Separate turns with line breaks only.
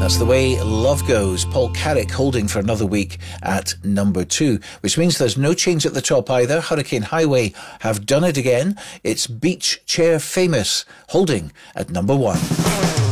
That's The Way Love Goes. Paul Carrick holding for another week at number 2, which means there's no change at the top either. Hurricane Highway have done it again. It's Beach Chair Famous holding at number 1.